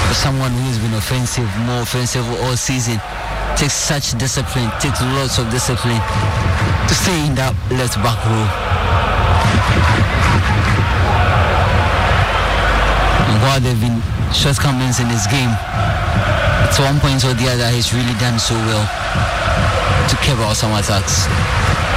For someone who's been more offensive all season, takes such discipline, takes lots of discipline to stay in that left back row. And while there have been shortcomings in his game, at one point or the other he's really done so well to carry out some attacks.